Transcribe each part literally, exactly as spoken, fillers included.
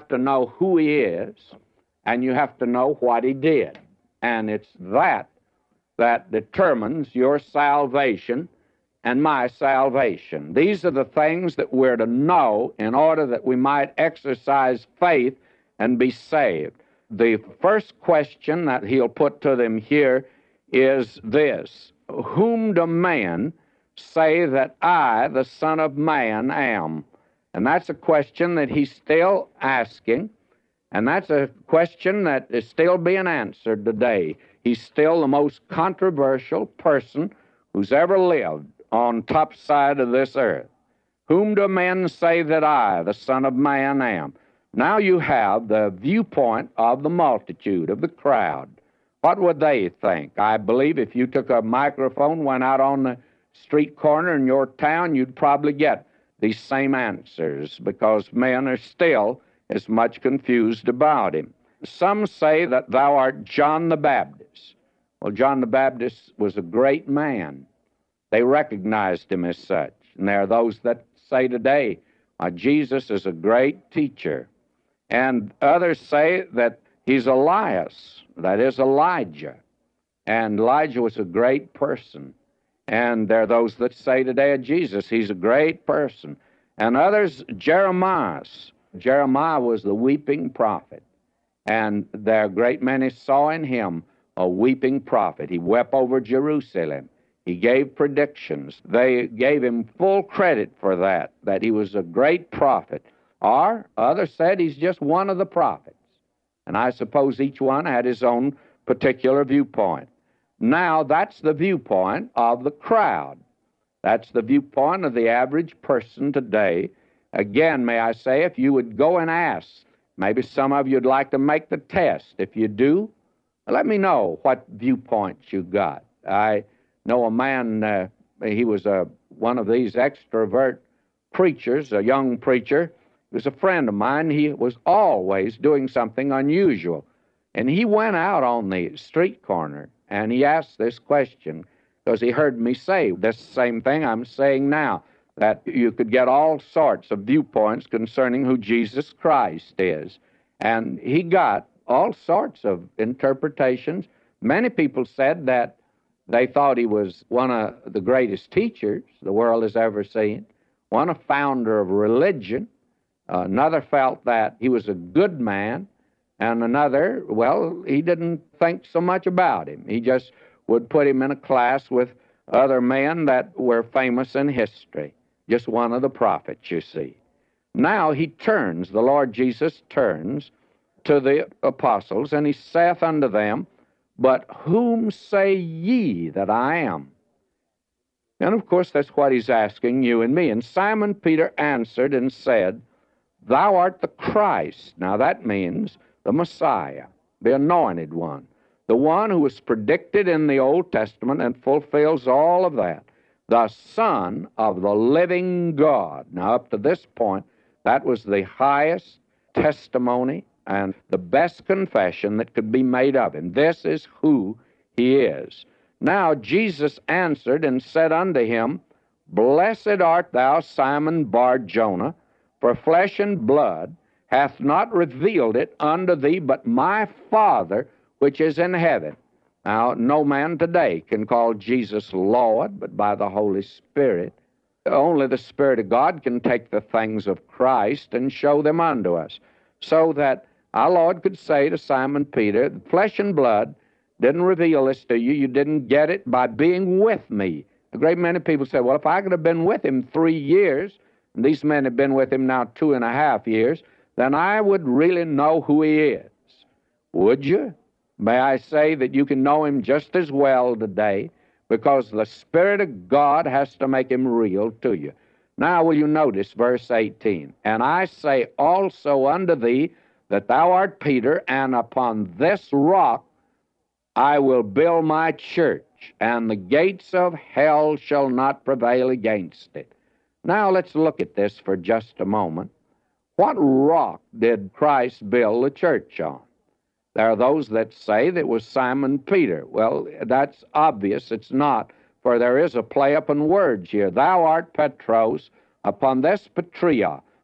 to know who he is, and you have to know what he did. And it's that that determines your salvation and my salvation. These are the things that we're to know in order that we might exercise faith and be saved. The first question that he'll put to them here is this: whom do men say that I, the Son of Man, am? And that's a question that he's still asking, and that's a question that is still being answered today. He's still the most controversial person who's ever lived on top side of this earth. Whom do men say that I, the Son of Man, am? Now you have the viewpoint of the multitude, of the crowd. What would they think? I believe if you took a microphone, went out on the street corner in your town, you'd probably get these same answers, because men are still as much confused about him. Some say that thou art John the Baptist. Well, John the Baptist was a great man. They recognized him as such. And there are those that say today, uh, Jesus is a great teacher. And others say that he's Elias, that is Elijah. And Elijah was a great person. And there are those that say today of Jesus, he's a great person. And others, Jeremiah. Jeremiah was the weeping prophet. And there are a great many saw in him a weeping prophet. He wept over Jerusalem. He gave predictions. They gave him full credit for that, that he was a great prophet. Or others said he's just one of the prophets. And I suppose each one had his own particular viewpoint. Now, that's the viewpoint of the crowd. That's the viewpoint of the average person today. Again, may I say, if you would go and ask, maybe some of you would like to make the test. If you do, let me know what viewpoints you got. I know a man, uh, he was a, one of these extrovert preachers, a young preacher. He was a friend of mine. He was always doing something unusual. And he went out on the street corner and he asked this question, because he heard me say this same thing I'm saying now, that you could get all sorts of viewpoints concerning who Jesus Christ is. And he got all sorts of interpretations. Many people said that they thought he was one of the greatest teachers the world has ever seen, one a founder of religion. Uh, another felt that he was a good man, and another, well, he didn't think so much about him. He just would put him in a class with other men that were famous in history, just one of the prophets, you see. Now he turns, the Lord Jesus turns to the apostles, and he saith unto them, but whom say ye that I am? And of course that's what he's asking you and me. And Simon Peter answered and said, thou art the Christ. Now that means the Messiah, the anointed one, the one who was predicted in the Old Testament and fulfills all of that, the Son of the living God. Now up to this point, that was the highest testimony and the best confession that could be made of him. This is who he is. Now Jesus answered and said unto him, blessed art thou, Simon Bar-Jonah, for flesh and blood hath not revealed it unto thee, but my Father which is in heaven. Now, no man today can call Jesus Lord, but by the Holy Spirit. Only the Spirit of God can take the things of Christ and show them unto us, so that our Lord could say to Simon Peter, flesh and blood didn't reveal this to you. You didn't get it by being with me. A great many people say, well, if I could have been with him three years, and these men have been with him now two and a half years, then I would really know who he is. Would you? May I say that you can know him just as well today, because the Spirit of God has to make him real to you. Now will you notice verse eighteen, and I say also unto thee that thou art Peter, and upon this rock I will build my church, and the gates of hell shall not prevail against it. Now let's look at this for just a moment. What rock did Christ build the church on? There are those that say that it was Simon Peter. Well, that's obvious. It's not, for there is a play up in words here. Thou art Petros, upon this Petria,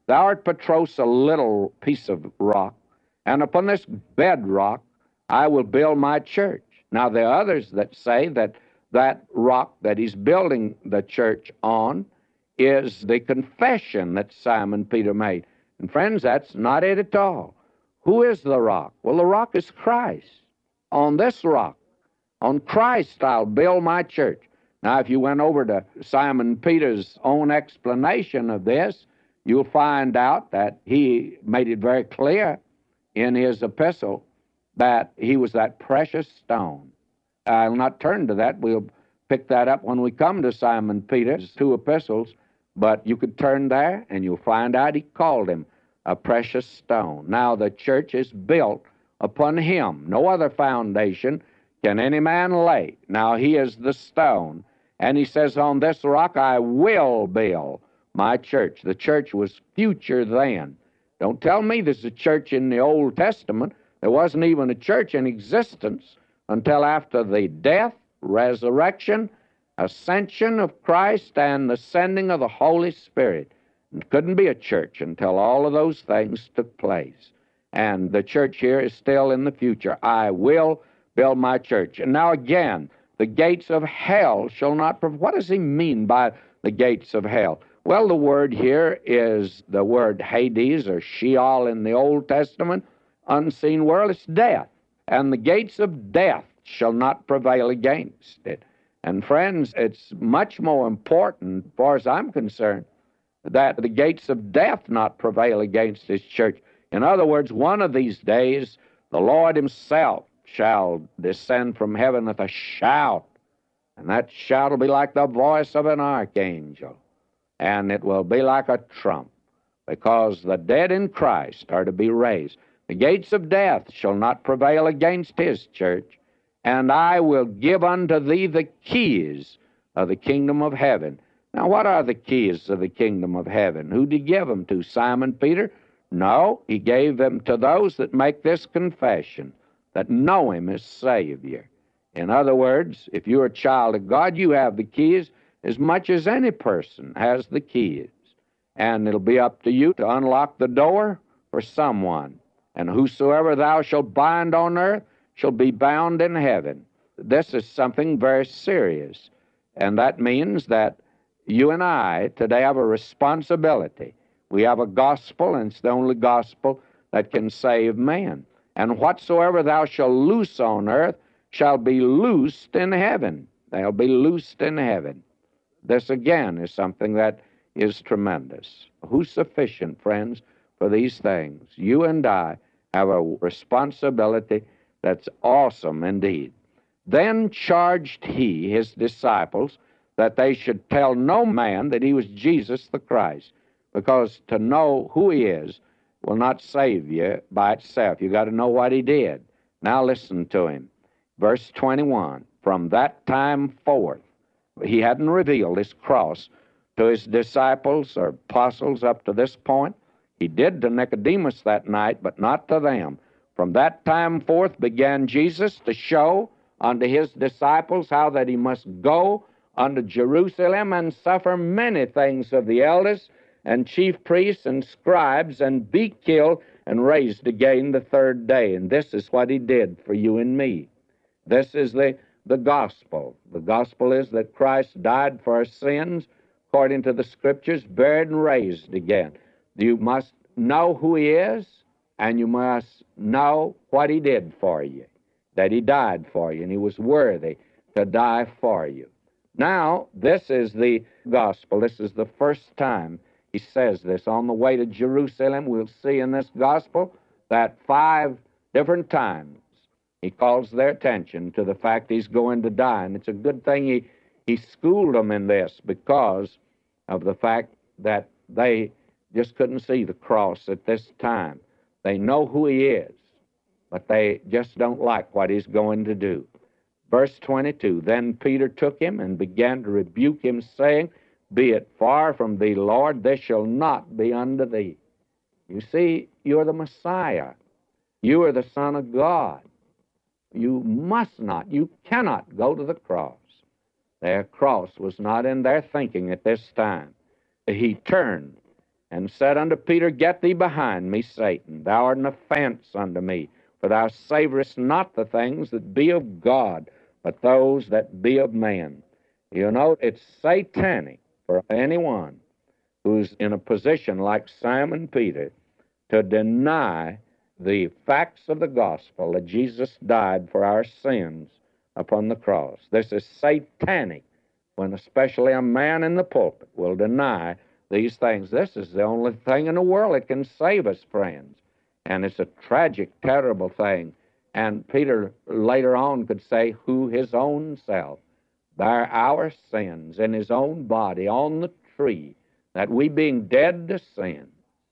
Thou art Petros, a little piece of rock, and upon this bedrock I will build my church. Now, there are others that say that that rock that he's building the church on is the confession that Simon Peter made. And friends, that's not it at all. Who is the rock? Well, the rock is Christ. On this rock, on Christ, I'll build my church. Now, if you went over to Simon Peter's own explanation of this, you'll find out that he made it very clear in his epistle that he was that precious stone. I'll not turn to that. We'll pick that up when we come to Simon Peter's two epistles, but you could turn there and you'll find out he called him a precious stone. Now, the church is built upon him. No other foundation can any man lay. Now, he is the stone, and he says, on this rock I will build my church. The church was future then. Don't tell me there's a church in the Old Testament. There wasn't even a church in existence until after the death, resurrection, ascension of Christ, and the sending of the Holy Spirit. It couldn't be a church until all of those things took place. And the church here is still in the future. I will build my church. And now again, the gates of hell shall not prevail. What does he mean by the gates of hell? Well, the word here is the word Hades or Sheol in the Old Testament, unseen world. It's death. And the gates of death shall not prevail against it. And friends, it's much more important, as far as I'm concerned, that the gates of death not prevail against his church. In other words, one of these days, the Lord himself shall descend from heaven with a shout, and that shout will be like the voice of an archangel, and it will be like a trump, because the dead in Christ are to be raised. The gates of death shall not prevail against his church, and I will give unto thee the keys of the kingdom of heaven. Now, what are the keys of the kingdom of heaven? Who did he give them to? Simon Peter? No, he gave them to those that make this confession, that know him as Savior. In other words, if you're a child of God, you have the keys as much as any person has the keys. And it'll be up to you to unlock the door for someone. And whosoever thou shalt bind on earth shall be bound in heaven. This is something very serious. And that means that you and I today have a responsibility. We have a gospel, and it's the only gospel that can save man. And whatsoever thou shalt loose on earth shall be loosed in heaven. They'll be loosed in heaven. This, again, is something that is tremendous. Who's sufficient, friends, for these things? You and I have a responsibility that's awesome indeed. Then charged he his disciples that they should tell no man that he was Jesus the Christ, because to know who he is will not save you by itself. You got to know what he did. Now listen to him. Verse twenty-one, from that time forth, he hadn't revealed his cross to his disciples or apostles up to this point. He did to Nicodemus that night, but not to them. From that time forth began Jesus to show unto his disciples how that he must go unto Jerusalem and suffer many things of the elders and chief priests and scribes, and be killed and raised again the third day. And this is what he did for you and me. This is the, the gospel. The gospel is that Christ died for our sins, according to the Scriptures, buried and raised again. You must know who he is, and you must know what he did for you, that he died for you, and he was worthy to die for you. Now, this is the gospel. This is the first time he says this. On the way to Jerusalem, we'll see in this gospel that five different times he calls their attention to the fact he's going to die. And it's a good thing he, he schooled them in this, because of the fact that they just couldn't see the cross at this time. They know who he is, but they just don't like what he's going to do. Verse twenty-two, then Peter took him and began to rebuke him, saying, be it far from thee, Lord, this shall not be unto thee. You see, you're the Messiah. You are the Son of God. You must not, you cannot go to the cross. Their cross was not in their thinking at this time. He turned and said unto Peter, Get thee behind me, Satan. Thou art an offense unto me, for thou savorest not the things that be of God, but those that be of man. You know, it's satanic for anyone who's in a position like Simon Peter to deny the facts of the gospel that Jesus died for our sins upon the cross. This is satanic when especially a man in the pulpit will deny these things. This is the only thing in the world that can save us, friends. And it's a tragic, terrible thing. And Peter later on could say, who his own self bare our sins in his own body on the tree, that we being dead to sin,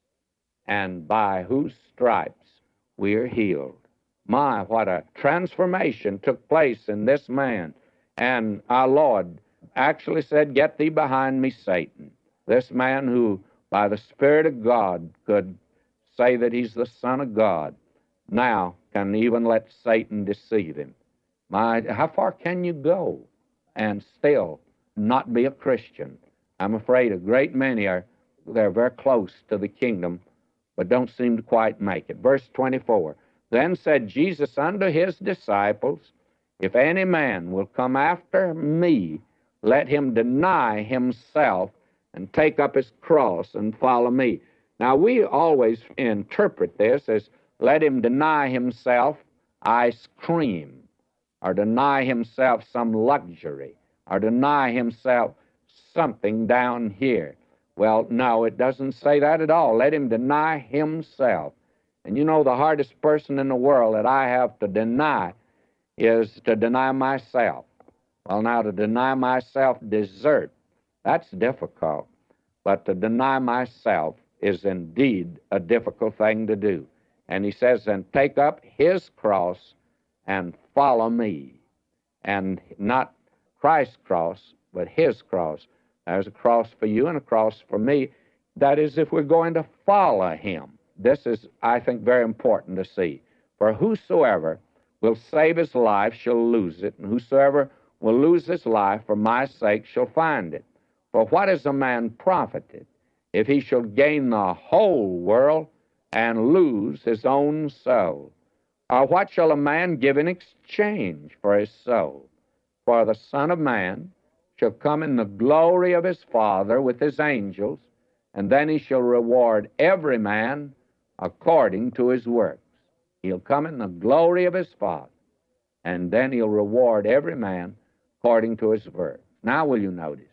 and by whose stripes we are healed. My, what a transformation took place in this man. And our Lord actually said, Get thee behind me, Satan. This man who, by the Spirit of God, could say that he's the Son of God, now can even let Satan deceive him. My, how far can you go and still not be a Christian? I'm afraid a great many are, they're very close to the kingdom, but don't seem to quite make it. Verse twenty-four, Then said Jesus unto his disciples, If any man will come after me, let him deny himself and take up his cross and follow me. Now, we always interpret this as let him deny himself ice cream, or deny himself some luxury, or deny himself something down here. Well, no, it doesn't say that at all. Let him deny himself. And you know, the hardest person in the world that I have to deny is to deny myself. Well, now, to deny myself dessert, that's difficult. But to deny myself is indeed a difficult thing to do. And he says, and take up his cross and follow me. And not Christ's cross, but his cross. There's a cross for you and a cross for me. That is, if we're going to follow him. This is, I think, very important to see. For whosoever will save his life shall lose it, and whosoever will lose his life for my sake shall find it. For what is a man profited if he shall gain the whole world and lose his own soul? Or what shall a man give in exchange for his soul? For the Son of Man shall come in the glory of his Father with his angels, and then he shall reward every man according to his works. He'll come in the glory of his Father, and then he'll reward every man according to his works. Now will you notice?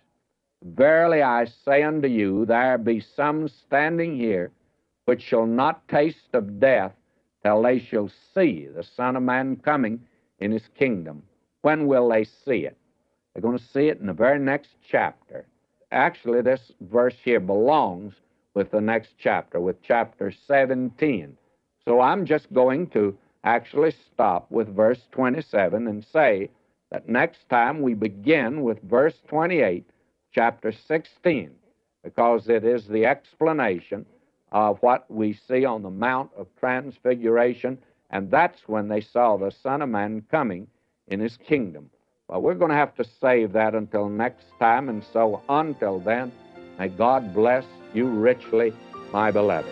Verily I say unto you, there be some standing here which shall not taste of death till they shall see the Son of Man coming in his kingdom. When will they see it? They're going to see it in the very next chapter. Actually, this verse here belongs with the next chapter, with chapter seventeen. So I'm just going to actually stop with verse twenty-seven and say that next time we begin with verse twenty-eight, chapter sixteen, because it is the explanation of what we see on the Mount of Transfiguration, and that's when they saw the Son of Man coming in his kingdom. Well, we're going to have to save that until next time, and so until then, may God bless you richly, my beloved.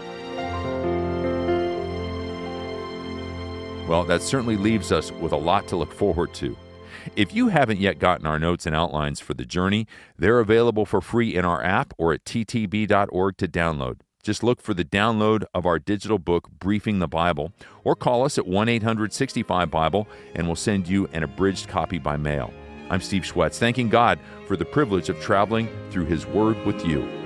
Well, that certainly leaves us with a lot to look forward to. If you haven't yet gotten our notes and outlines for the journey, they're available for free in our app or at t t b dot org to download. Just look for the download of our digital book, Briefing the Bible, or call us at one eight hundred sixty-five Bible, and we'll send you an abridged copy by mail. I'm Steve Schwetz, thanking God for the privilege of traveling through His Word with you.